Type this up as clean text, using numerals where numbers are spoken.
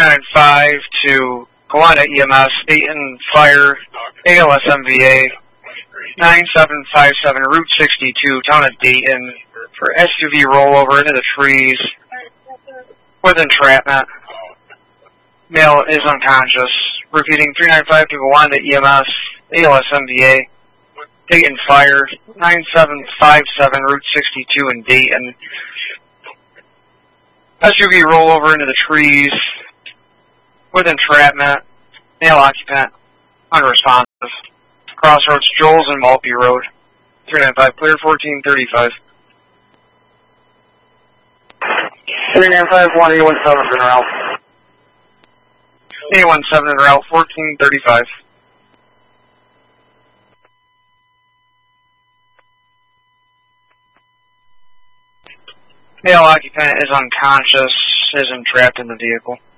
395 to Kawanda EMS, Dayton Fire, ALS MVA, 9757, Route 62, Town of Dayton, for SUV rollover into the trees with entrapment. Male is unconscious. Repeating, 395 to Kawanda EMS, ALS MVA, Dayton Fire, 9757, Route 62 in Dayton. SUV rollover into the trees with entrapment. Male occupant, unresponsive. Crossroads, Joel's and Maltby Road. 395, clear 1435. 395, 1A17 en route. A17 en route, 1435. Male occupant is unconscious, is entrapped in the vehicle.